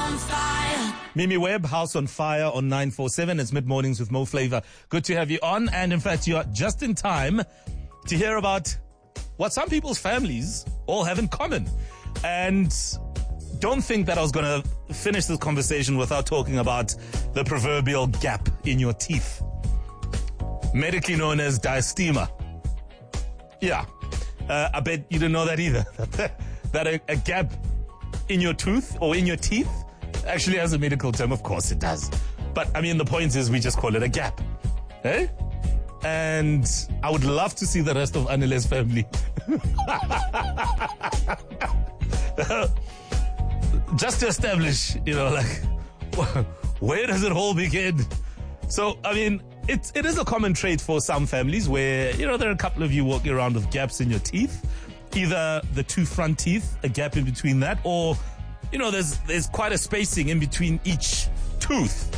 Mimi Webb, House on Fire on 947. It's Mid-Mornings with Mo Flavor. Good to have you on. And in fact, you are just in time to hear about what some people's families all have in common. And don't think that I was going to finish this conversation without talking about the proverbial gap in your teeth, medically known as diastema. Yeah. I bet you didn't know that either. That a gap in your tooth or in your teeth actually has a medical term. Of course it does. But I mean, the point is we just call it a gap. Eh? And I would love to see the rest of Anile's family. Just to establish, where does it all begin? So, I mean, it is a common trait for some families where, there are a couple of you walking around with gaps in your teeth. Either the two front teeth, a gap in between that, or, there's quite a spacing in between each tooth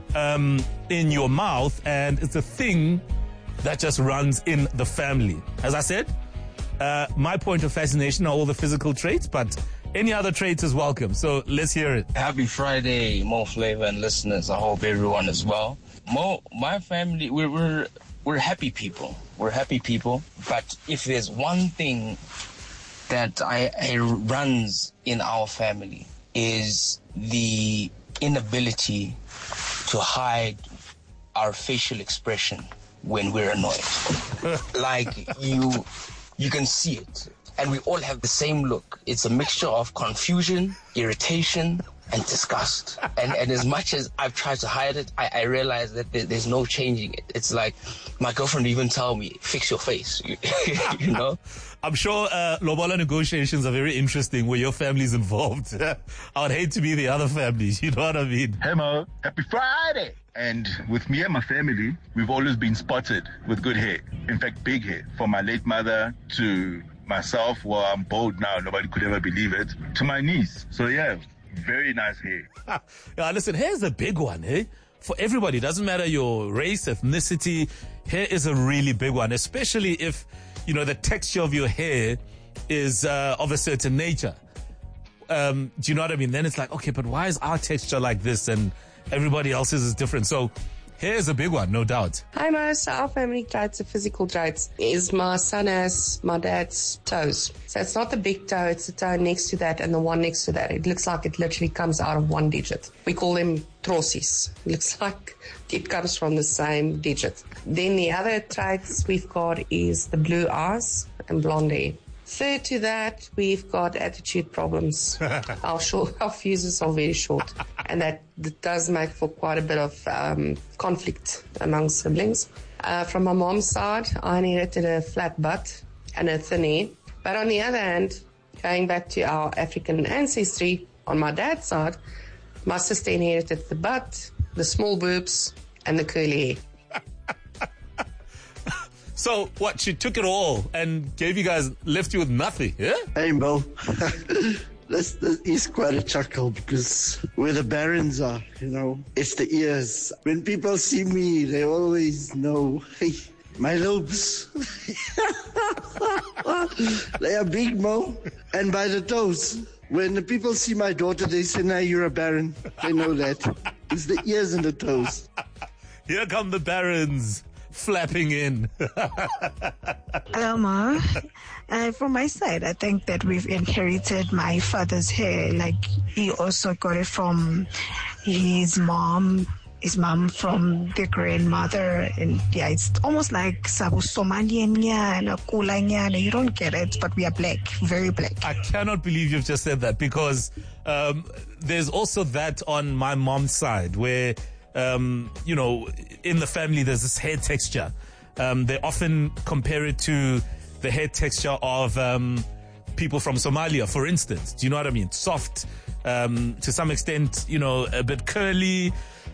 in your mouth, and it's a thing that just runs in the family. As I said, my point of fascination are all the physical traits, but any other traits is welcome. So let's hear it. Happy Friday, Mo Flavor and listeners. I hope everyone is well. Mo, my family, we're happy people. We're happy people. But if there's one thing that I runs in our family is the inability to hide our facial expression when we're annoyed. Like you can see it. And we all have the same look. It's a mixture of confusion, irritation, and disgust. And as much as I've tried to hide it, I realize that there's no changing it. It's like my girlfriend even tell me, fix your face, I'm sure lobola negotiations are very interesting where your family's involved. I would hate to be the other families, you know what I mean? Hey Mo, happy Friday! And with me and my family, we've always been spotted with good hair. In fact, big hair. From my late mother to myself, well, I'm bald now, nobody could ever believe it, to my niece. So yeah, very nice hair. Yeah, listen, hair's a big one, eh? For everybody, doesn't matter your race, ethnicity, hair is a really big one, especially if, the texture of your hair is of a certain nature. Do you know what I mean? Then it's like, okay, but why is our texture like this and everybody else's is different? So hair is a big one, no doubt. Hi, Mo. So our family traits, the physical traits, is my son has my dad's toes. So it's not the big toe, it's the toe next to that and the one next to that. It looks like it literally comes out of one digit. We call them trossies. It looks like it comes from the same digit. Then the other traits we've got is the blue eyes and blonde hair. Third to that, we've got attitude problems. Our fuses are very short, and that does make for quite a bit of conflict among siblings. From my mom's side, I inherited a flat butt and a thin hair. But on the other hand, going back to our African ancestry, on my dad's side, my sister inherited the butt, the small boobs, and the curly hair. So, what, she took it all and left you with nothing, yeah? Hey, Mo. This is quite a chuckle because where the barons are, it's the ears. When people see me, they always know, hey, my lobes. They are big, Mo. And by the toes. When the people see my daughter, they say, nah, you're a baron. They know that. It's the ears and the toes. Here come the barons. Flapping in. Hello, Ma. From my side, I think that we've inherited my father's hair. Like, he also got it from his mom from the grandmother. And yeah, it's almost like Somalian, you don't get it, but we are black, very black. I cannot believe you've just said that because there's also that on my mom's side where in the family, there's this hair texture. They often compare it to the hair texture of people from Somalia, for instance. Do you know what I mean? Soft, to some extent, a bit curly.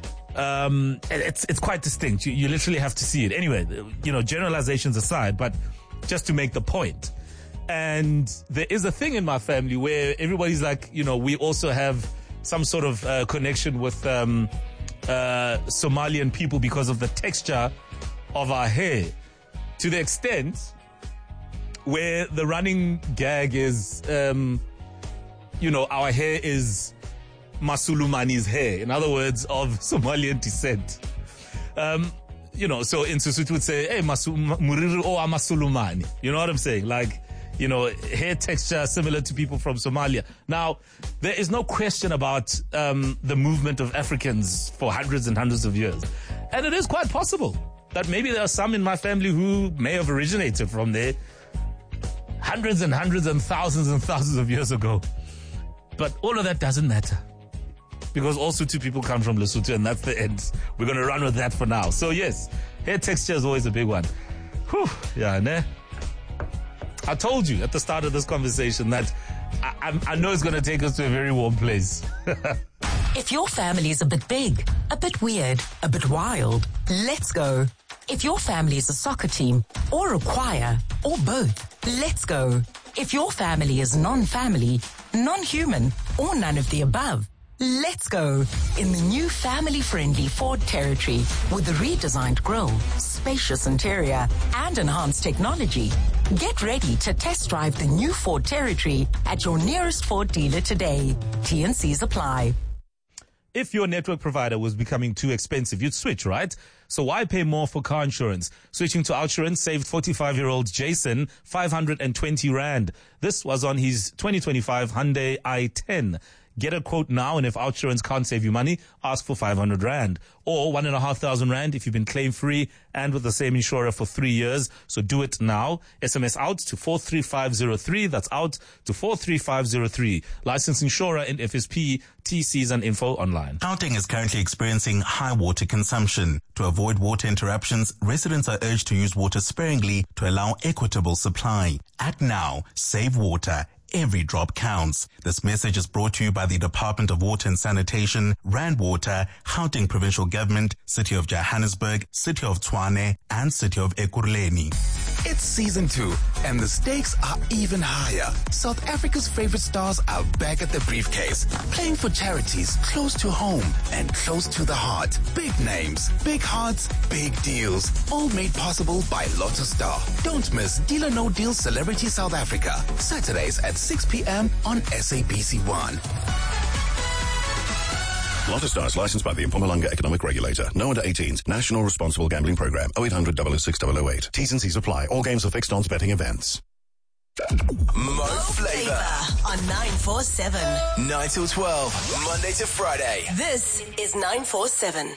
It's quite distinct. You literally have to see it. Anyway, generalizations aside, but just to make the point. And there is a thing in my family where everybody's like, we also have some sort of connection with Somalian people because of the texture of our hair, to the extent where the running gag is, our hair is Masulumani's hair. In other words, of Somalian descent. So in Sesotho would say, hey, Muriri o Masulumani. You know what I'm saying? Like, hair texture similar to people from Somalia. Now, there is no question about the movement of Africans for hundreds and hundreds of years. And it is quite possible that maybe there are some in my family who may have originated from there hundreds and hundreds and thousands of years ago. But all of that doesn't matter. Because all Sotho people come from Lesotho, and that's the end. We're going to run with that for now. So yes, hair texture is always a big one. Whew, yeah, ne? I told you at the start of this conversation that I know it's going to take us to a very warm place. If your family is a bit big, a bit weird, a bit wild, let's go. If your family is a soccer team, or a choir, or both, let's go. If your family is non-family, non-human, or none of the above, let's go in the new family-friendly Ford Territory with the redesigned grille, spacious interior, and enhanced technology. Get ready to test drive the new Ford Territory at your nearest Ford dealer today. T&Cs apply. If your network provider was becoming too expensive, you'd switch, right? So why pay more for car insurance? Switching to Outsurance saved 45-year-old Jason 520 Rand. This was on his 2025 Hyundai i10. Get a quote now, and if Outsurance can't save you money, ask for 500 Rand. Or 1,500 Rand if you've been claim-free and with the same insurer for 3 years. So do it now. SMS out to 43503. That's out to 43503. Licensed insurer in FSP, TCs and info online. Gauteng is currently experiencing high water consumption. To avoid water interruptions, residents are urged to use water sparingly to allow equitable supply. Act now. Save water. Every drop counts. This message is brought to you by the Department of Water and Sanitation, Rand Water, Gauteng Provincial Government, City of Johannesburg, City of Tshwane, and City of Ekurhuleni. It's season 2, and the stakes are even higher. South Africa's favorite stars are back at the briefcase, playing for charities close to home and close to the heart. Big names, big hearts, big deals, all made possible by Lotto Star. Don't miss Deal or No Deal Celebrity South Africa, Saturdays at 6 p.m. on SABC 1. Lotto Stars licensed by the Mpumalanga Economic Regulator. No under 18s. National Responsible Gambling Program. 0800 006 008. T's and C's apply. All games are fixed odds betting events. Mo Flavor on 947. 9 till 12, Monday to Friday. This is 947.